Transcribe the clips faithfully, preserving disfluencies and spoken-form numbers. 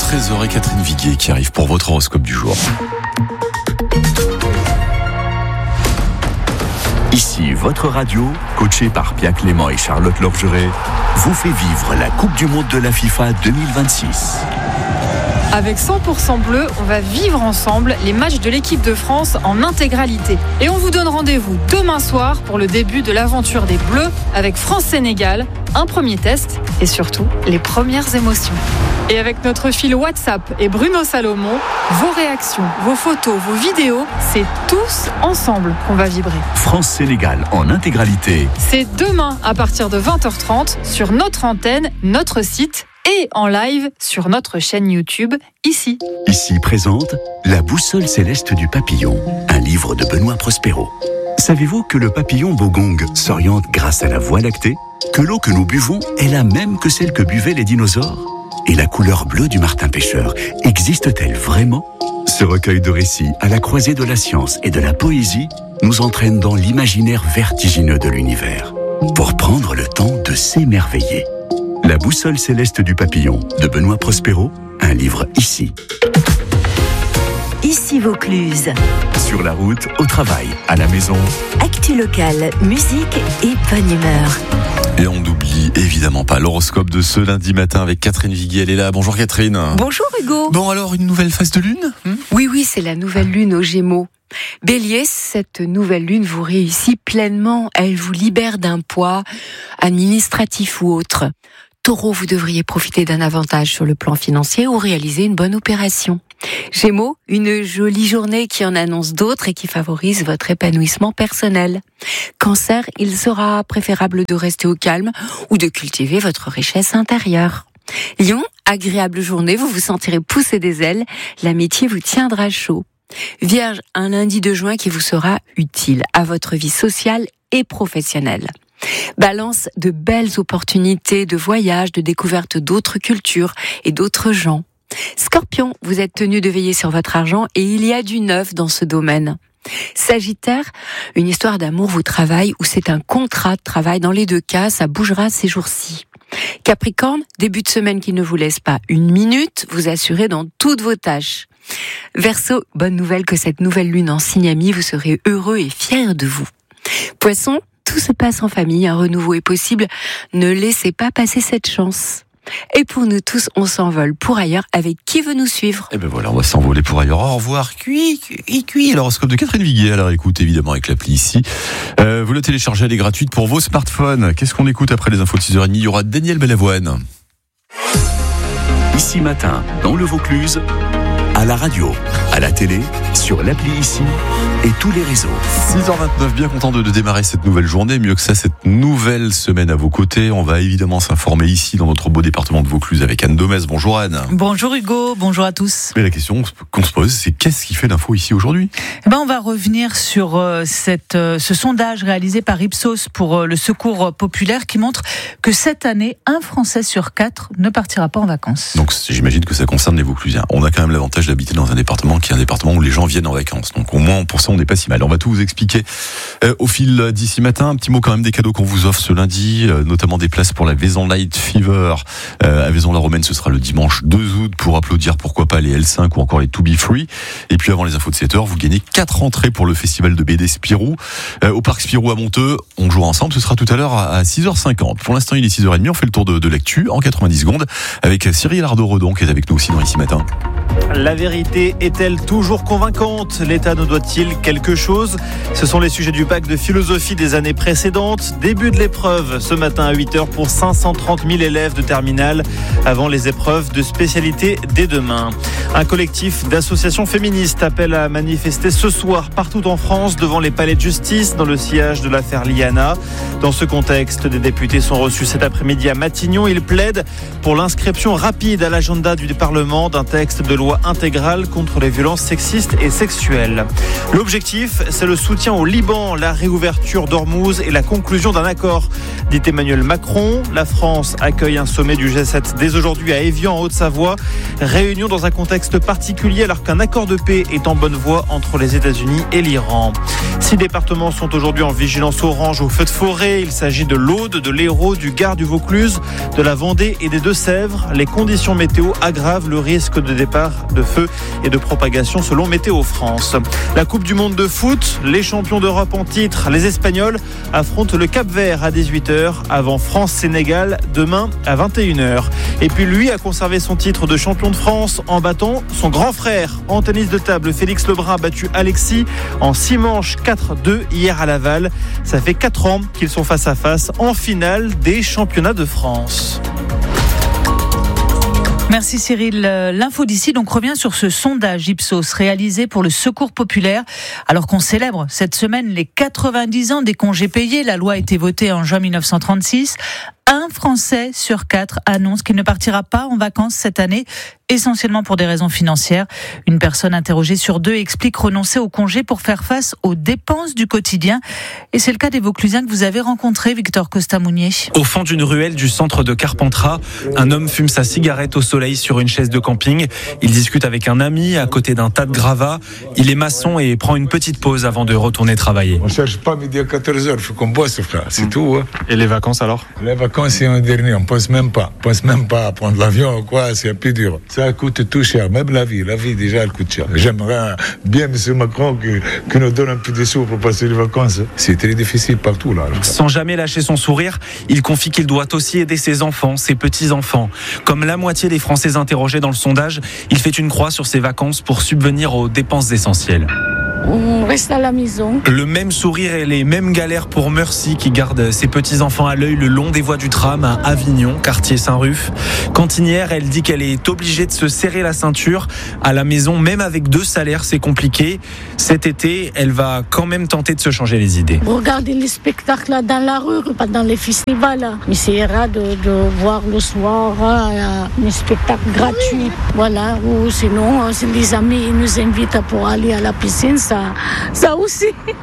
treize heures et Catherine Viguier qui arrive pour votre horoscope du jour. Ici, votre radio, coachée par Pia Clément et Charlotte Lorgeret, vous fait vivre la Coupe du Monde de la FIFA deux mille vingt-six. Avec cent pour cent bleu, on va vivre ensemble les matchs de l'équipe de France en intégralité. Et on vous donne rendez-vous demain soir pour le début de l'aventure des Bleus avec France-Sénégal, un premier test et surtout les premières émotions. Et avec notre fil WhatsApp et Bruno Salomon, vos réactions, vos photos, vos vidéos, c'est tous ensemble qu'on va vibrer. France-Sénégal en intégralité. C'est demain à partir de vingt heures trente sur notre antenne, notre site et en live sur notre chaîne YouTube, ici. Ici présente La boussole céleste du papillon, un livre de Benoît Prospero. Savez-vous que le papillon bogong s'oriente grâce à la Voie lactée? Que l'eau que nous buvons est la même que celle que buvaient les dinosaures? Et la couleur bleue du martin-pêcheur existe-t-elle vraiment? Ce recueil de récits à la croisée de la science et de la poésie nous entraîne dans l'imaginaire vertigineux de l'univers pour prendre le temps de s'émerveiller. La boussole céleste du papillon de Benoît Prospero, un livre ici. Ici Vaucluse. Sur la route, au travail, à la maison. Actu locale, musique et bonne humeur. Et on n'oublie évidemment pas l'horoscope de ce lundi matin avec Catherine Viguier. Elle est là. Bonjour Catherine. Bonjour Hugo. Bon alors, une nouvelle phase de lune hmm Oui, oui, c'est la nouvelle lune aux Gémeaux. Bélier, cette nouvelle lune vous réussit pleinement. Elle vous libère d'un poids administratif ou autre. Taureau, vous devriez profiter d'un avantage sur le plan financier ou réaliser une bonne opération. Gémeaux, une jolie journée qui en annonce d'autres et qui favorise votre épanouissement personnel. Cancer, il sera préférable de rester au calme ou de cultiver votre richesse intérieure. Lion, agréable journée, vous vous sentirez pousser des ailes, l'amitié vous tiendra chaud. Vierge, un lundi de juin qui vous sera utile à votre vie sociale et professionnelle. Balance, de belles opportunités de voyage, de découverte d'autres cultures et d'autres gens. Scorpion, vous êtes tenu de veiller sur votre argent et il y a du neuf dans ce domaine. Sagittaire, une histoire d'amour vous travaille ou c'est un contrat de travail. Dans les deux cas, ça bougera ces jours-ci. Capricorne, début de semaine qui ne vous laisse pas une minute, vous assurez dans toutes vos tâches. Verseau, bonne nouvelle que cette nouvelle lune en signe ami, vous serez heureux et fiers de vous. Poisson, tout se passe en famille, un renouveau est possible, ne laissez pas passer cette chance. Et pour nous tous, on s'envole pour ailleurs avec qui veut nous suivre. Et ben voilà, on va s'envoler pour ailleurs. Au revoir, cui, cui, cui. L'horoscope de Catherine Viguier. Alors écoute évidemment avec l'appli ici. Euh, vous la téléchargez, elle est gratuite pour vos smartphones. Qu'est-ce qu'on écoute après les infos de six heures trente? Il y aura Daniel Balavoine. Ici matin, dans le Vaucluse, à la radio, à la télé, sur l'appli ici et tous les réseaux. six heures vingt-neuf, bien content de, de démarrer cette nouvelle journée. Mieux que ça, cette nouvelle semaine à vos côtés. On va évidemment s'informer ici dans notre beau département de Vaucluse avec Anne Domez. Bonjour Anne. Bonjour Hugo, bonjour à tous. Mais la question qu'on se pose, c'est qu'est-ce qui fait l'info ici aujourd'hui? Eh ben, on va revenir sur euh, cette, euh, ce sondage réalisé par Ipsos pour euh, le Secours populaire qui montre que cette année, un Français sur quatre ne partira pas en vacances. Donc j'imagine que ça concerne les Vauclusiens. On a quand même l'avantage d'habiter dans un département qui est un département où les gens viennent en vacances. Donc au moins pour ça on n'est pas si mal. On va tout vous expliquer euh, au fil d'ici matin. Un petit mot quand même des cadeaux qu'on vous offre ce lundi, euh, notamment des places pour la Vaison Light Fever euh, à Vaison-la-Romaine. Ce sera le dimanche deux août pour applaudir pourquoi pas les L cinq ou encore les To Be Free. Et puis avant les infos de sept heures, vous gagnez quatre entrées pour le festival de B D Spirou euh, au parc Spirou à Monteux. On joue ensemble, ce sera tout à l'heure à six heures cinquante. Pour l'instant il est six heures trente, on fait le tour de, de l'actu en quatre-vingt-dix secondes avec Cyril Ardo-Redon qui est avec nous aussi dans Ici Matin. La vérité est-elle toujours convaincante? L'État nous doit-il quelque chose? Ce sont les sujets du bac de philosophie des années précédentes. Début de l'épreuve ce matin à huit heures pour cinq cent trente mille élèves de terminale avant les épreuves de spécialité dès demain. Un collectif d'associations féministes appelle à manifester ce soir partout en France devant les palais de justice dans le sillage de l'affaire Liana. Dans ce contexte, des députés sont reçus cet après-midi à Matignon. Ils plaident pour l'inscription rapide à l'agenda du Parlement d'un texte de loi intégrale contre les violences sexistes et sexuelles. L'objectif, c'est le soutien au Liban, la réouverture d'Ormuz et la conclusion d'un accord, dit Emmanuel Macron. La France accueille un sommet du G sept dès aujourd'hui à Évian, en Haute-Savoie. Réunion dans un contexte particulier alors qu'un accord de paix est en bonne voie entre les États-Unis et l'Iran. Six départements sont aujourd'hui en vigilance orange au feu de forêt. Il s'agit de l'Aude, de l'Hérault, du Gard, du Vaucluse, de la Vendée et des Deux-Sèvres. Les conditions météo aggravent le risque de départ de feu et de propagation selon Météo France. La Coupe du Monde de foot, les champions d'Europe en titre, les Espagnols, affrontent le Cap-Vert à dix-huit heures avant France-Sénégal demain à vingt et une heures. Et puis lui a conservé son titre de champion de France en battant son grand frère. En tennis de table, Félix Lebrun a battu Alexis en six manches quatre deux hier à Laval. Ça fait quatre ans qu'ils sont face à face en finale des championnats de France. Merci Cyril. L'info d'ici donc revient sur ce sondage Ipsos réalisé pour le Secours populaire. Alors qu'on célèbre cette semaine les quatre-vingt-dix ans des congés payés, la loi a été votée en juin mille neuf cent trente-six. Un Français sur quatre annonce qu'il ne partira pas en vacances cette année, essentiellement pour des raisons financières. Une personne interrogée sur deux explique renoncer au congé pour faire face aux dépenses du quotidien. Et c'est le cas des Vauclusiens que vous avez rencontrés, Victor Costa-Mounier. Au fond d'une ruelle du centre de Carpentras, un homme fume sa cigarette au soleil sur une chaise de camping. Il discute avec un ami à côté d'un tas de gravats. Il est maçon et prend une petite pause avant de retourner travailler. On ne cherche pas midi à quatorze heures, il faut qu'on bosse, frère, c'est mmh. tout. Hein. Et les vacances alors ? Les vacances, c'est un dernier, on ne pense même pas. On ne pense même pas à prendre l'avion ou quoi, c'est plus dur. Ça coûte tout cher, même la vie. La vie, déjà, elle coûte cher. J'aimerais bien, M. Macron, que, que nous donne un peu de sous pour passer les vacances. C'est très difficile partout, là. Sans jamais lâcher son sourire, il confie qu'il doit aussi aider ses enfants, ses petits-enfants. Comme la moitié des Français interrogés dans le sondage, il fait une croix sur ses vacances pour subvenir aux dépenses essentielles. On reste à la maison. Le même sourire et les mêmes galères pour Mercy qui garde ses petits-enfants à l'œil le long des voies du tram à Avignon, quartier Saint-Ruf. Cantinière, elle dit qu'elle est obligée de se serrer la ceinture. À la maison, même avec deux salaires, c'est compliqué. Cet été, elle va quand même tenter de se changer les idées. Regardez les spectacles là, dans la rue, pas dans les festivals. Mais c'est rare de, de voir le soir hein, un spectacle gratuit. Voilà, ou sinon, si les amis nous invitent pour aller à la piscine, ça, ça aussi,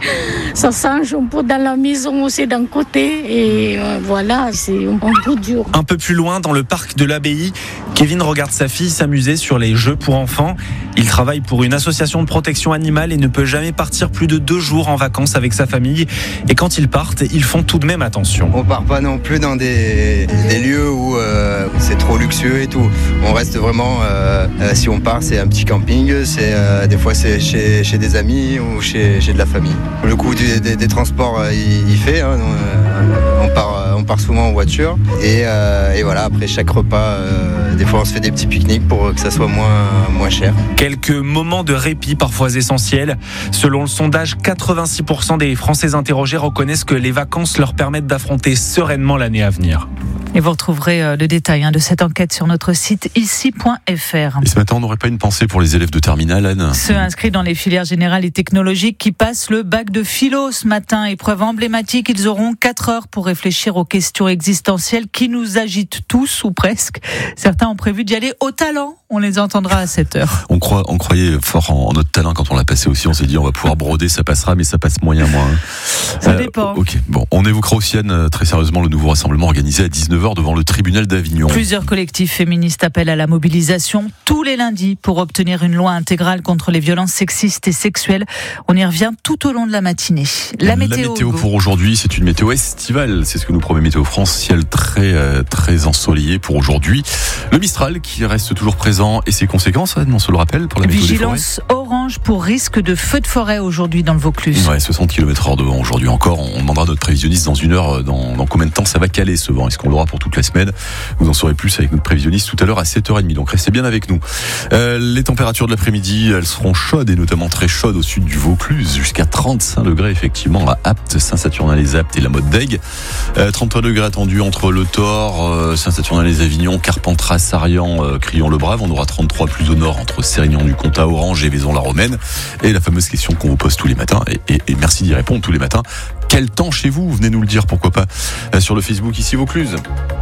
ça change un peu dans la maison aussi d'un côté. Et euh, voilà, c'est un peu dur. Un peu plus loin, dans le parc de l'Abbaye, Kevin regarde sa fille s'amuser sur les jeux pour enfants. Il travaille pour une association de protection animale et ne peut jamais partir plus de deux jours en vacances avec sa famille. Et quand ils partent, ils font tout de même attention. On part pas non plus dans des, des lieux où euh, c'est trop luxueux et tout. On reste vraiment, euh, euh, si on part, c'est un petit camping, c'est, euh, des fois c'est chez, chez des amis ou chez, chez de la famille. Le coût du, des, des transports, euh, il, il fait. Hein, on, part, on part souvent en voiture. Et, euh, et voilà, après chaque repas, euh, des fois on se fait des petits pique-niques pour que ça soit moins, moins cher. Quelques moments de répit parfois essentiels. Selon le sondage, quatre-vingt-six pour cent des Français interrogés reconnaissent que les vacances leur permettent d'affronter sereinement l'année à venir. Et vous retrouverez le détail hein, de cette enquête sur notre site ici point f r. Et ce matin, on n'aurait pas une pensée pour les élèves de terminale, Anne ? Ceux inscrits dans les filières générales et technologiques qui passent le bac de philo ce matin. Épreuve emblématique, ils auront quatre heures pour réfléchir aux questions existentielles qui nous agitent tous ou presque. Certains ont prévu d'y aller au talent. On les entendra à sept heures. On, croit, on croyait fort en, en notre talent quand on l'a passé aussi. On s'est dit on va pouvoir broder, ça passera, mais ça passe moyen moins. Ça euh, dépend. Ok, bon, on évoquera aussi, Anne, très sérieusement le nouveau rassemblement organisé à dix-neuf heures devant le tribunal d'Avignon. Plusieurs collectifs féministes appellent à la mobilisation tous les lundis pour obtenir une loi intégrale contre les violences sexistes et sexuelles. On y revient tout au long de la matinée. La, la météo, météo pour aujourd'hui, c'est une météo estivale. C'est ce que nous promet Météo France. Ciel très, euh, très ensoleillé pour aujourd'hui. Le Mistral qui reste toujours présent et ses conséquences, Anne, on se le rappelle pour la météo des forêts. Vigilance orange pour risque de feu de forêt aujourd'hui dans le Vaucluse. Ouais, soixante kilomètres heure de vent aujourd'hui encore. On demandera à notre prévisionniste dans une heure dans, dans combien de temps ça va caler ce vent. Est-ce qu'on l'aura pour toute la semaine ? Vous en saurez plus avec notre prévisionniste tout à l'heure à sept heures trente. Donc restez bien avec nous. Euh, les températures de l'après-midi, elles seront chaudes et notamment très chaudes au sud du Vaucluse, jusqu'à trente-cinq degrés effectivement à Apt, Saint-Saturnin-les-Aptes et la Motte-d'Aigues. Euh, trente-trois degrés attendus entre le Thor, euh, Saint-Saturnin-les-Avignon, Carpentras, Sarian, euh, Crillon-le-Brave. On aura trente-trois plus au nord entre Sérignan-du-Comtat, Orange et Vaison-la-Romaine. Et la fameuse question qu'on vous pose tous les matins, et, et, et merci d'y répondre tous les matins. Quel temps chez vous ? Venez nous le dire, pourquoi pas, euh, sur le Facebook ici Vaucluse.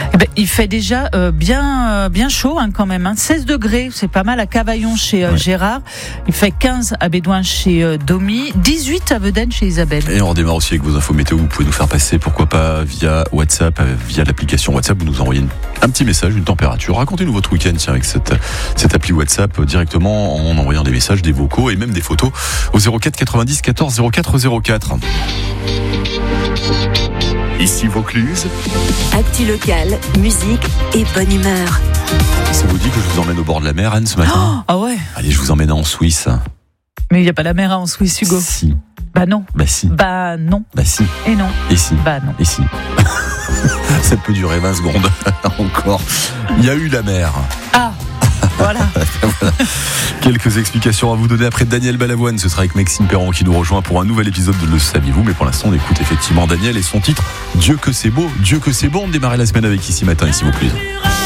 Eh ben, il fait déjà euh, bien, euh, bien chaud hein, quand même. Hein. seize degrés, c'est pas mal à Cavaillon chez euh, ouais. Gérard. Il fait quinze à Bédouin chez euh, Domi. dix-huit à Vedène chez Isabelle. Et on redémarre aussi avec vos infos météo. Vous pouvez nous faire passer, pourquoi pas, via WhatsApp, via l'application WhatsApp. Vous nous envoyez une, un petit message, une température. Racontez-nous votre week-end tiens, avec cette, cette appli WhatsApp directement en envoyant des messages, des vocaux et même des photos au zéro quatre quatre-vingt-dix quatorze zéro quatre zéro quatre. Ici Vaucluse. Actu locale, musique et bonne humeur. Ça vous dit que je vous emmène au bord de la mer, Anne, ce matin ? Oh, ah ouais. Allez, je vous emmène en Suisse. Mais il n'y a pas la mer en Suisse, Hugo. Si. Bah non. Bah si. Bah non. Bah si. Et non. Et si. Bah non. Et si. Ça peut durer vingt secondes encore. Il y a eu la mer. Ah. Voilà. Voilà. Quelques explications à vous donner après Daniel Balavoine. Ce sera avec Maxime Perron qui nous rejoint pour un nouvel épisode de Le Saviez-vous. Mais pour l'instant, on écoute effectivement Daniel et son titre Dieu que c'est beau, Dieu que c'est bon. On démarrait la semaine avec Ici Matin, Ici Vaucluse.